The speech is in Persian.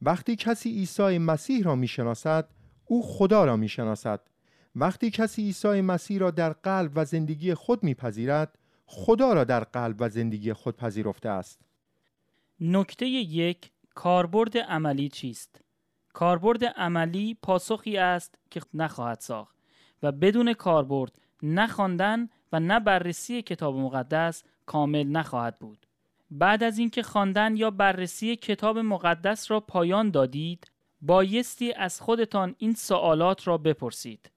وقتی کسی عیسی مسیح را میشناسد، او خدا را میشناسد. وقتی کسی عیسی مسیح را در قلب و زندگی خود میپذیرد، خدا را در قلب و زندگی خود پذیرفته است. نکته 1، کاربرد عملی چیست؟ کاربرد عملی پاسخی است که نخواهد ساخت و بدون کاربرد نه خواندن و نه بررسی کتاب مقدس کامل نخواهد بود. بعد از اینکه خواندن یا بررسی کتاب مقدس را پایان دادید، بایستی از خودتان این سوالات را بپرسید: